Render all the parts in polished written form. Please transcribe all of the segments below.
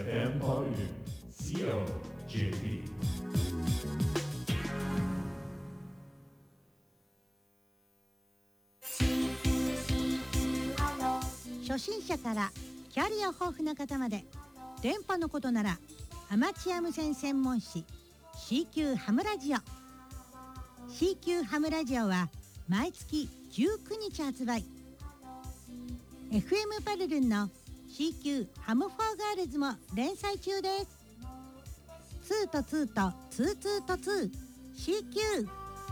FM ポリル COJP。 初心者からキャリア豊富な方まで、電波のことならアマチュア無線専門誌 CQ ハムラジオ。 CQ ハムラジオは毎月19日発売。 FM パルルンの CQ ハムフォーガールズも連載中です。2と2と22と2 CQ。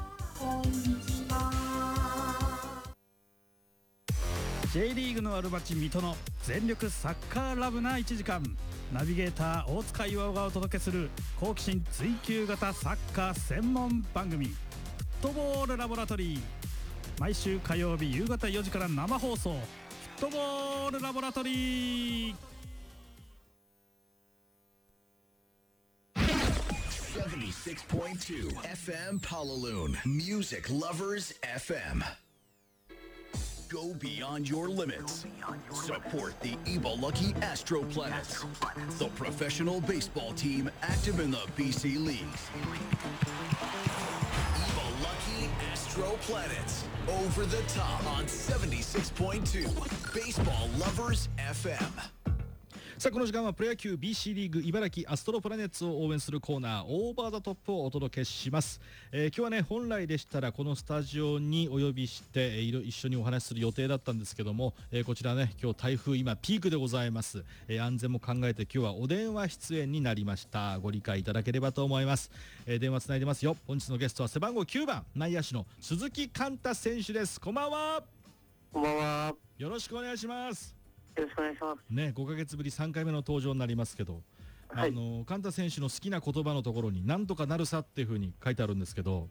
J リーグのアルバチ水戸の全力サッカーラブな1時間、ナビゲーター大塚岩がお届けする好奇心追求型サッカー専門番組、フットボールラボラトリー。毎週火曜日夕方4時から生放送、フットボールラボラトリー。 76.2 FM Palaloon Music Lovers FM。Go beyond your limits. Support the Eba Lucky Astro Planets, the professional baseball team active in the BC Leagues. Eba Lucky Astro Planets, over the top on 76.2 Baseball Lovers FM。 さあこの時間はプロ野球 BC リーグ茨城アストロプラネッツを応援するコーナー、オーバーザトップをお届けします。今日はね、本来でしたらこのスタジオにお呼びして、一緒にお話しする予定だったんですけども、こちらね、今日台風今ピークでございます。安全も考えて今日はお電話出演になりました。ご理解いただければと思います。電話つないでますよ。本日のゲストは背番号9番内野手の鈴木寛太選手です。こんばんは。 こんばんは。 よろしくお願いします。 よろしくお願いします。 ね、5ヶ月ぶり3回目の登場になりますけど、 はい、 寛太選手の好きな言葉のところになんとかなるさっていう風に書いてあるんですけど、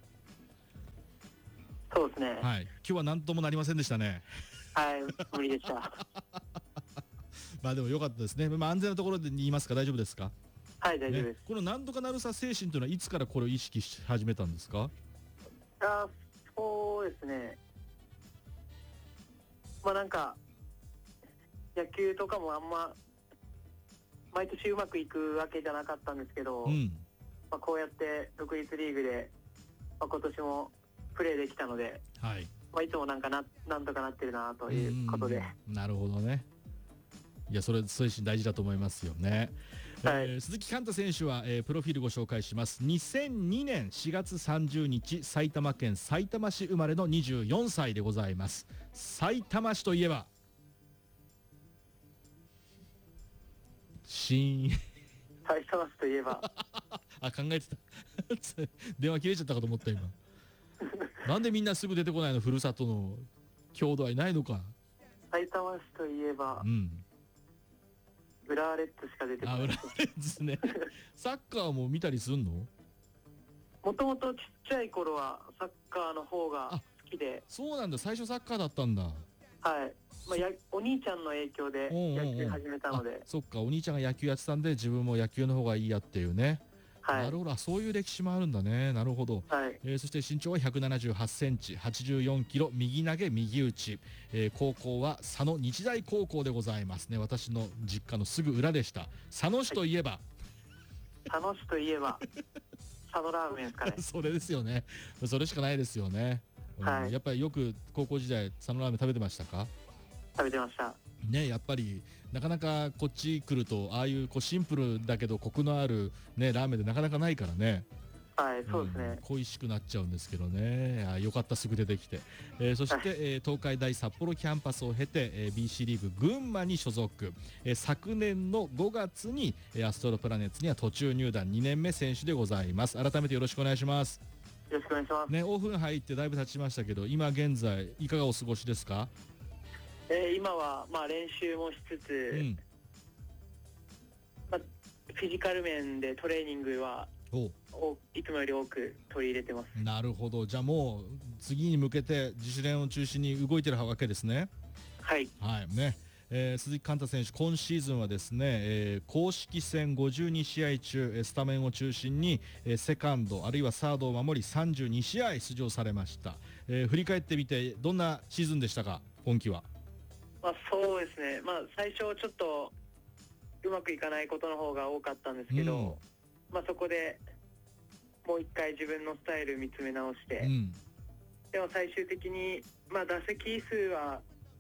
そうですね。 はい、今日はなんともなりませんでしたね。 はい、無理でした。 まあでも良かったですね。まあ、安全なところで言いますか、大丈夫ですか？ はい、大丈夫です。 このなんとかなるさ精神というのはいつからこれを意識し始めたんですか？ そうですね。まあなんか野球とかもあんま毎年うまくいくわけじゃなかったんですけど、まあ、こうやって独立リーグで、まあ、今年もプレーできたので、 はい、 まあ、いつもなんとかなってるなということで。 なるほどね。いや、それ精神大事だと思いますよね。はい、鈴木寛太選手は、プロフィールご紹介します。2002年4月30日埼玉県さいたま市生まれの24歳でございます。さいたま市といえば埼玉市といえばあ、考えてた電話切れちゃったかと思った今なんでみんなすぐ出てこないの？ふるさとの郷土愛ないのか。 埼玉市といえば、浦和レッズしか出てこない。 浦和レッズねサッカーも見たりすんの？ もともとちっちゃい頃はサッカーの方が好きで。 そうなんだ、最初サッカーだったんだ。 はい、まあ、お兄ちゃんの影響で野球始めたので。 そっか、お兄ちゃんが野球やってたんで自分も野球の方がいいやっていうね。はい、なるほど、そういう歴史もあるんだね。なるほど。はい、そして身長は178センチ、84キロ、右投げ右打ち。高校は佐野日大高校でございますね。私の実家のすぐ裏でした。佐野市といえば、 佐野市といえば佐野ラーメンですかねそれですよね。それしかないですよね。はい、やっぱりよく高校時代佐野ラーメン食べてましたか？ 食べてましたね。やっぱりなかなかこっち来るとああいうシンプルだけどコクのある、ね、ラーメンでなかなかないからね。 はい、そうですね。 恋しくなっちゃうんですけどね。よかった、すぐ出てきて。そして、東海大札幌キャンパスを経て、BC リーグ群馬に所属。昨年の5月に、アストロプラネッツには途中入団2年目選手でございます。改めてよろしくお願いします。 よろしくお願いします。 ね、オフに入ってだいぶ経ちましたけど、今現在いかがお過ごしですか？ 今は、まあ、練習もしつつ、まあ、フィジカル面でトレーニングはいつもより多く取り入れてます。 なるほど。じゃあもう次に向けて自主練を中心に動いてるわけですね。 はい、 はいね。鈴木寛太選手、今シーズンはですね、公式戦52試合中スタメンを中心に、セカンドあるいはサードを守り32試合出場されました。振り返ってみてどんなシーズンでしたか、今季は？ まあ、そうですね、まあ、最初ちょっとうまくいかないことの方が多かったんですけど、そこでもう一回自分のスタイル見つめ直して、でも最終的に、打席数は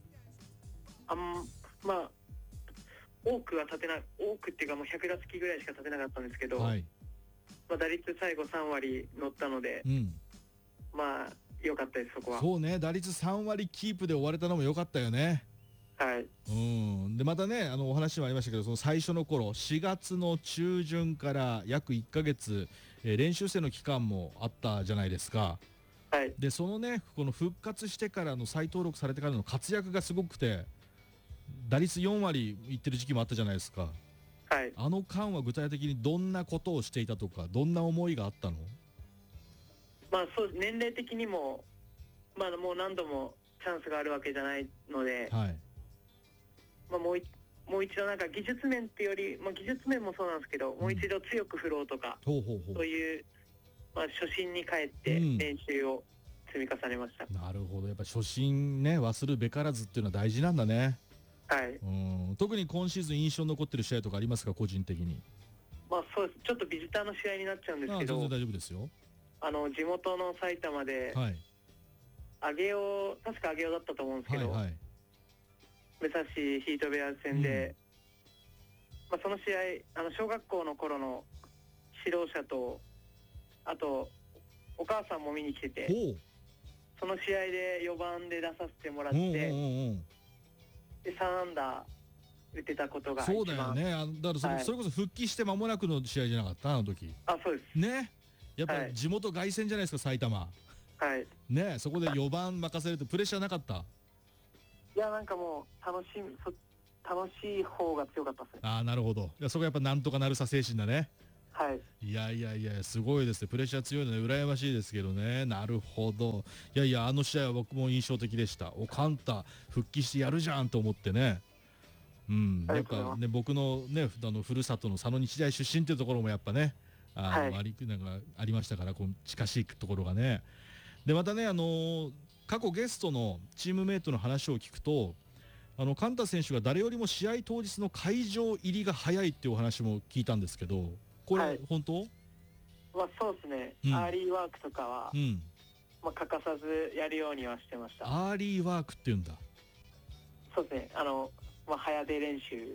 多くっていうかもう100打席ぐらいしか立てなかったんですけど、打率最後3割乗ったので、良かったです、そこは。 そうね、打率3割キープで終われたのも良かったよね。 はい。 でまたね、お話もありましたけど、その最初の頃4月の中旬から約1ヶ月、練習生の期間もあったじゃないですか。 はい。 でそのね、この復活してからの再登録されてからの活躍がすごくて、打率4割いってる時期もあったじゃないですか。 はい。 あの間は具体的にどんなことをしていたとか、どんな思いがあったの？ そう、年齢的にももう何度もチャンスがあるわけじゃないので、 はい。 もう一度なんか技術面っていうより、技術面もそうなんですけど、もう一度強く振ろうとか、そういう、初心に帰って練習を積み重ねました。 なるほど、やっぱ初心ね、忘るべからずっていうのは大事なんだね。 はい。 特に今シーズン印象に残ってる試合とかありますか、個人的に？ そうです。ちょっとビジターの試合になっちゃうんですけど、 全然大丈夫ですよ。 地元の埼玉で、 はい、 確か上尾だったと思うんですけど、 はいはい、 武蔵ヒートベアーズ戦で、その試合、小学校の頃の指導者と、あとお母さんも見に来てて、その試合で4番で出させてもらって、で3安打打てたことが一番。 そうだよね。だからそれこそ復帰して間もなくの試合じゃなかった、あの時。 そうですね。やっぱり地元凱旋じゃないですか、埼玉。 はい。 ね、そこで4番任せるとプレッシャーなかった？ いや、なんかもう楽しい方が強かったですね。 なるほど。そこやっぱなんとかなるさ精神だね。 はい。 いやすごいですね。プレッシャー強いので羨ましいですけどね。なるほど。あの試合は僕も印象的でした。カンタ復帰してやるじゃんと思ってね。やっぱね、僕のね、ふるさとの佐野日大出身っていうところもやっぱね、ありましたから、こう近しいところがね。でまたね、過去ゲストのチームメイトの話を聞くと、カンタ選手が誰よりも試合当日の会場入りが早いっていうお話も聞いたんですけど、これ、本当？ そうですね、アーリーワークとかは、欠かさずやるようにはしてました。 アーリーワークっていうんだ。 そうですね、早出練習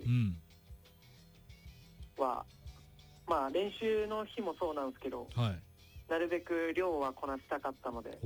は、練習の日もそうなんですけど、なるべく量はこなしたかったので、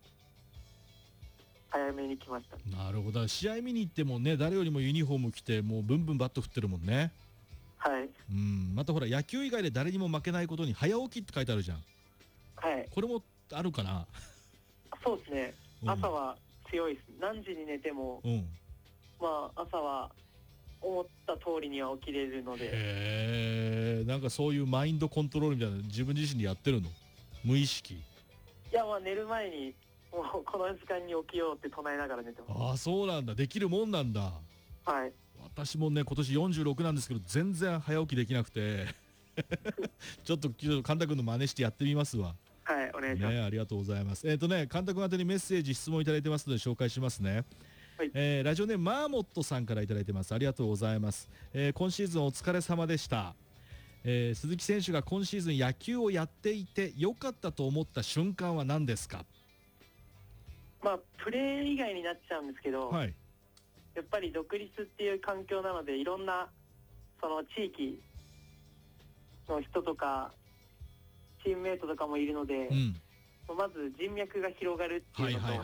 早めに来ました。 なるほど。試合見に行ってもね、誰よりもユニフォーム着て、もうブンブンバット振ってるもんね。 はい。 またほら、野球以外で誰にも負けないことに早起きって書いてあるじゃん。 はい。 これもあるかな？ そうですね。朝は強いです。何時に寝ても、朝は思った通りには起きれるので。 なんかそういうマインドコントロールみたいなの自分自身でやってるの？無意識？いや、寝る前にもうこの時間に起きようって唱えながら寝てます。 そうなんだ。できるもんなんだ。 はい。 私もね、今年46なんですけど、全然早起きできなくてちょっと神田君の真似してやってみますわ。 はい、お願いします。 ありがとうございます。神田君宛てにメッセージ質問いただいてますので紹介しますね。ラジオネームマーモットさんからいただいてます。ありがとうございます。今シーズンお疲れ様でした。鈴木選手が今シーズン野球をやっていて良かったと思った瞬間は何ですか？ プレー以外になっちゃうんですけど、やっぱり独立っていう環境なので、いろんなその地域の人とかチームメイトとかもいるので、まず人脈が広がるっていうのと、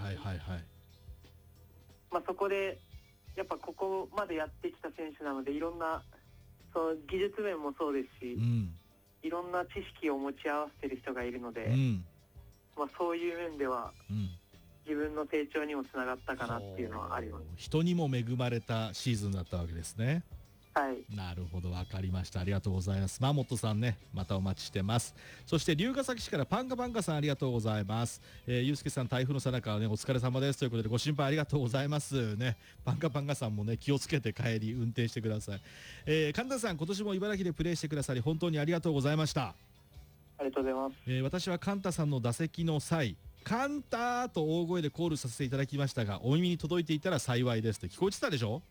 そこでやっぱここまでやってきた選手なので、いろんなその技術面もそうですし、いろんな知識を持ち合わせてる人がいるので、そういう面では、自分の成長にもつながったかなっていうのはあります。 人にも恵まれたシーズンだったわけですね。 はい。 なるほど、分かりました。ありがとうございます。マーモットさんね、またお待ちしてます。そして龍ヶ崎市からパンカパンカさん、ありがとうございます。ゆうすけさん、台風のさなかはね、お疲れ様ですということでご心配ありがとうございますね。パンカパンカさんもね、気をつけて帰り運転してください。神田さん、今年も茨城でプレーしてくださり本当にありがとうございました。 ありがとうございます。 私はカンタさんの打席の際、カンターと大声でコールさせていただきましたが、お耳に届いていたら幸いですって聞こえてたでしょ？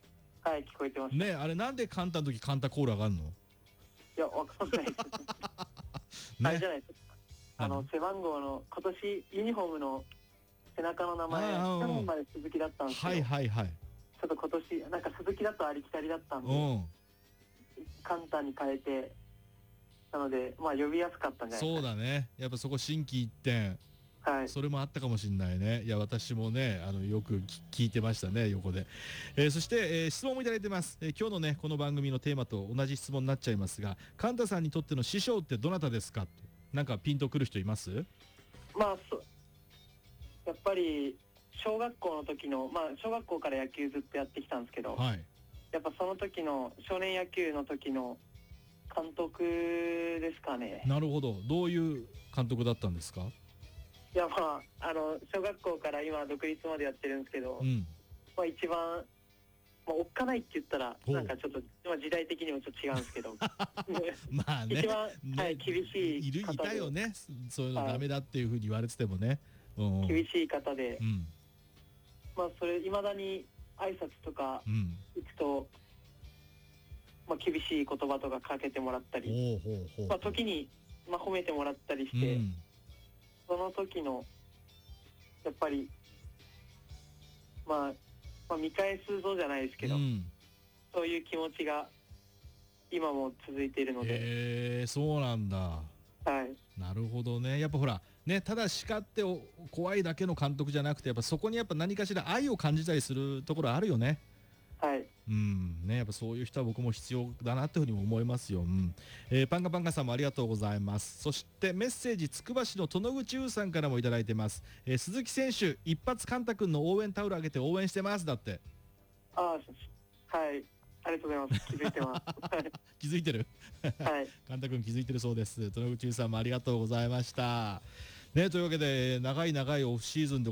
はい、聞こえてました。 ね、あれなんでカンタの時カンタコール上がるの？ いや、わかんないです。あれじゃないですか。背番号の、今年ユニフォームの背中の名前、去年まで鈴木だったんですけど、 はいはいはい。 ちょっと今年、なんか鈴木だとありきたりだったんで、カンタに変えて、なので、まあ呼びやすかったんじゃないですか。 そうだね。やっぱそこ心機一転。 はい、 それもあったかもしれないね。いや私もねよく聞いてましたね横で、そして、質問もいただいてます、今日のねこの番組のテーマと同じ質問になっちゃいますが、カンタさんにとっての師匠ってどなたですかって、なんかピンとくる人います？ まあやっぱり小学校の時の、まあ小学校から野球ずっとやってきたんですけど、 はい、 やっぱその時の少年野球の時の監督ですかね。 なるほど。どういう監督だったんですか？ いや、まあ小学校から今独立までやってるんですけど、まあ一番、まあ、おっかないって言ったらなんかちょっと、まあ、時代的にもちょっと違うんですけどまあね、 一番、はい、厳しい方で、 いたよね、そういうのダメだっていうふうに言われててもね、 厳しい方で、まあそれいまだに挨拶とか行くと、まあ、厳しい言葉とかかけてもらったり、まあ、時に、まあ、褒めてもらったりして、その時のやっぱり、まあ見返すぞじゃないですけど、そういう気持ちが今も続いているので。 そうなんだ。 はい。 なるほどね。やっぱほらね、ただ叱って怖いだけの監督じゃなくて、やっぱそこにやっぱ何かしら愛を感じたりするところあるよね。 はい。 ね、やっぱそういう人は僕も必要だなというふうに思いますよ。パンガパンガさんもありがとうございます。そしてメッセージ、つくば市の殿口優さんからもいただいてます。鈴木選手、一発カンタ君の応援タオルあげて応援してますだって。 はい。ありがとうございます。気づいてます。 気づいてる？ はい。 カンタ君気づいてるそうです。殿口優さんもありがとうございました。ね、というわけで長い長いオフシーズンで